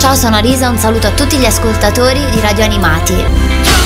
Ciao, sono Arisa, un saluto a tutti gli ascoltatori di Radio Animati.